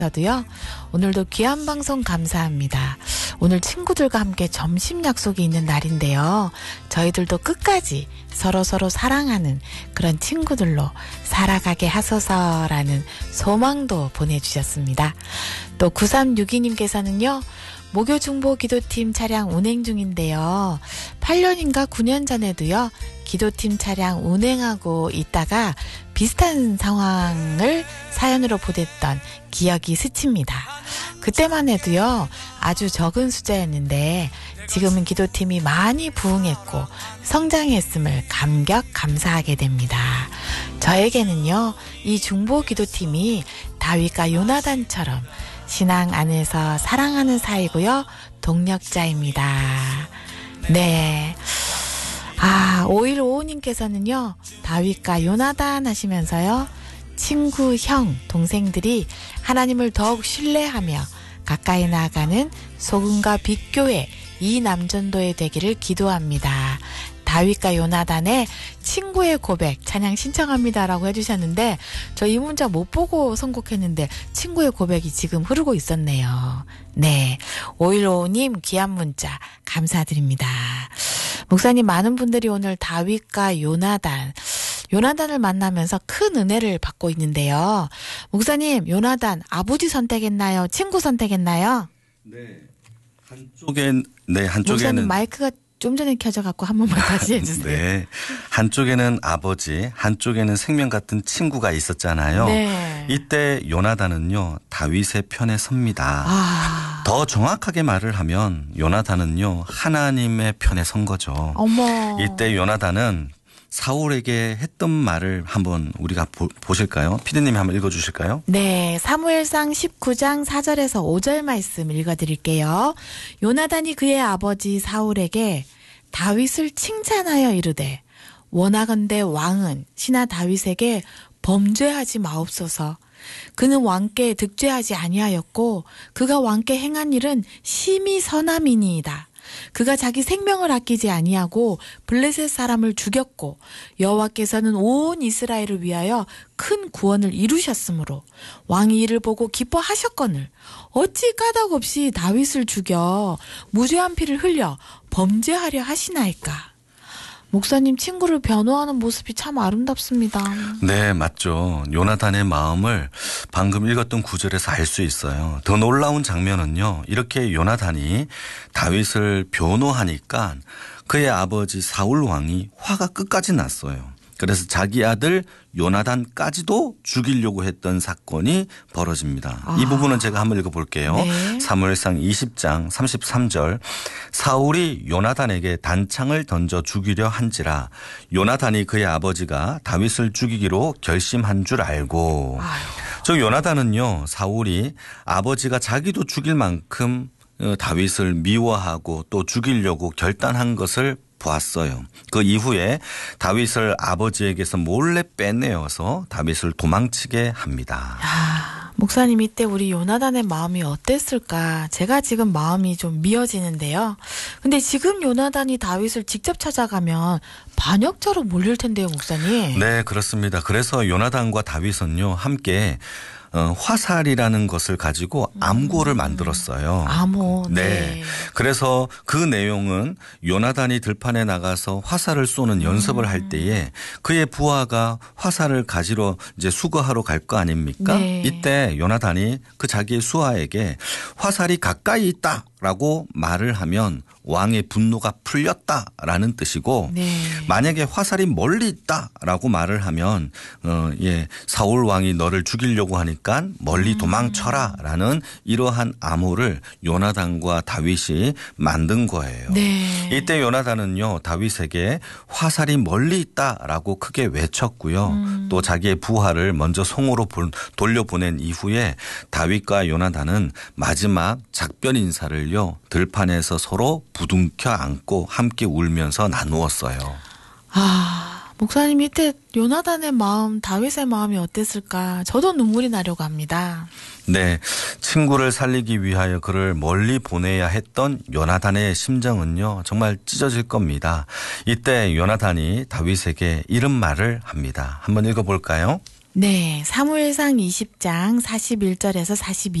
저도요. 오늘도 귀한 방송 감사합니다. 오늘 친구들과 함께 점심 약속이 있는 날인데요. 저희들도 끝까지 서로 사랑하는 그런 친구들로 살아가게 하소서라는 소망도 보내주셨습니다. 또 9362님께서는요. 목요 중보 기도팀 차량 운행 중인데요. 8년인가 9년 전에도요. 기도팀 차량 운행하고 있다가 비슷한 상황을 사연으로 보냈던 기억이 스칩니다. 그때만 해도요. 아주 적은 숫자였는데 지금은 기도팀이 많이 부흥했고 성장했음을 감사하게 됩니다. 저에게는요. 이 중보 기도팀이 다윗과 요나단처럼 신앙 안에서 사랑하는 사이고요. 동력자입니다. 네. 5155님께서는요. 다윗과 요나단 하시면서요. 친구, 형, 동생들이 하나님을 더욱 신뢰하며 가까이 나아가는 소금과 빛교회 이 남전도에 되기를 기도합니다. 다윗과 요나단의 친구의 고백 찬양 신청합니다라고 해주셨는데 저 이 문자 못 보고 선곡했는데 친구의 고백이 지금 흐르고 있었네요. 네, 5155님 귀한 문자 감사드립니다. 목사님, 많은 분들이 오늘 다윗과 요나단을 만나면서 큰 은혜를 받고 있는데요. 목사님, 요나단 아버지 선택했나요? 친구 선택했나요? 네, 한쪽에는 목사님 마이크가 좀 전에 켜져갖고 한 번만 다시 해주세요. 네, 한쪽에는 아버지, 한쪽에는 생명 같은 친구가 있었잖아요. 네. 이때 요나단은요 다윗의 편에 섭니다. 더 정확하게 말을 하면 요나단은요 하나님의 편에 선 거죠. 어머. 이때 요나단은 사울에게 했던 말을 한번 우리가 보실까요? 피디님이 한번 읽어주실까요? 네, 사무엘상 19장 4절에서 5절 말씀 읽어드릴게요. 요나단이 그의 아버지 사울에게 다윗을 칭찬하여 이르되 원하건대 왕은 신하 다윗에게 범죄하지 마옵소서. 그는 왕께 득죄하지 아니하였고 그가 왕께 행한 일은 심히 선함이니이다. 그가 자기 생명을 아끼지 아니하고 블레셋 사람을 죽였고 여호와께서는 온 이스라엘을 위하여 큰 구원을 이루셨으므로 왕이 이를 보고 기뻐하셨거늘 어찌 까닭없이 다윗을 죽여 무죄한 피를 흘려 범죄하려 하시나이까. 목사님, 친구를 변호하는 모습이 참 아름답습니다. 네, 맞죠. 요나단의 마음을 방금 읽었던 구절에서 알 수 있어요. 더 놀라운 장면은요. 이렇게 요나단이 다윗을 변호하니까 그의 아버지 사울 왕이 화가 끝까지 났어요. 그래서 자기 아들 요나단까지도 죽이려고 했던 사건이 벌어집니다. 이 부분은 제가 한번 읽어볼게요. 네. 사무엘상 20장 33절 사울이 요나단에게 단창을 던져 죽이려 한지라 요나단이 그의 아버지가 다윗을 죽이기로 결심한 줄 알고 저 요나단은요 사울이 아버지가 자기도 죽일 만큼 다윗을 미워하고 또 죽이려고 결단한 것을 보았어요. 그 이후에 다윗을 아버지에게서 몰래 빼내어서 다윗을 도망치게 합니다. 목사님, 이때 우리 요나단의 마음이 어땠을까? 제가 지금 마음이 좀 미어지는데요. 근데 지금 요나단이 다윗을 직접 찾아가면 반역자로 몰릴 텐데요, 목사님. 네, 그렇습니다. 그래서 요나단과 다윗은요 함께 화살이라는 것을 가지고 암고를 만들었어요. 암호. 네. 네. 그래서 그 내용은 요나단이 들판에 나가서 화살을 쏘는 연습을 할 때에 그의 부하가 화살을 가지러 이제 수거하러 갈 거 아닙니까? 네. 이때 요나단이 그 자기의 수하에게 화살이 가까이 있다라고 말을 하면 왕의 분노가 풀렸다라는 뜻이고 네. 만약에 화살이 멀리 있다라고 말을 하면 사울 왕이 너를 죽이려고 하니까 멀리 도망쳐라라는 이러한 암호를 요나단과 다윗이 만든 거예요. 네. 이때 요나단은요 다윗에게 화살이 멀리 있다라고 크게 외쳤고요. 또 자기의 부하를 먼저 송으로 돌려보낸 이후에 다윗과 요나단은 마지막 작별 인사를요 들판에서 서로 부둥켜 안고 함께 울면서 나누었어요. 목사님, 이때 요나단의 마음, 다윗의 마음이 어땠을까? 저도 눈물이 나려고 합니다. 네, 친구를 살리기 위하여 그를 멀리 보내야 했던 요나단의 심정은요 정말 찢어질 겁니다. 이때 요나단이 다윗에게 이런 말을 합니다. 한번 읽어볼까요? 네, 사무엘상 20장 41절에서 42